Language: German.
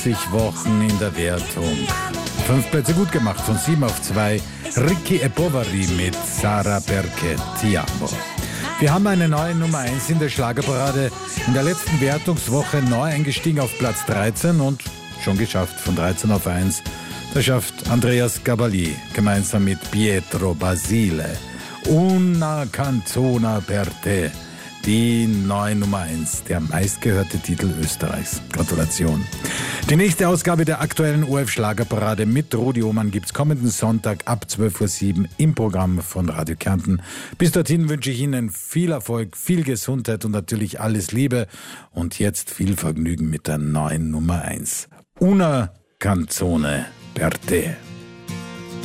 20 Wochen in der Wertung. 5 Plätze gut gemacht, von 7 auf 2. Ricky e Poveri mit Sara Perché Ti Amo. Wir haben eine neue Nummer 1 in der Schlagerparade. In der letzten Wertungswoche neu eingestiegen auf Platz 13 und schon geschafft von 13 auf 1. Das schafft Andreas Gabali gemeinsam mit Pietro Basile. Una canzone per te. Die neue Nummer 1, der meistgehörte Titel Österreichs. Gratulation. Die nächste Ausgabe der aktuellen ORF-Schlagerparade mit Rudi Ohmann gibt's kommenden Sonntag ab 12:07 Uhr im Programm von Radio Kärnten. Bis dorthin wünsche ich Ihnen viel Erfolg, viel Gesundheit und natürlich alles Liebe. Und jetzt viel Vergnügen mit der neuen Nummer 1. Una canzone per te.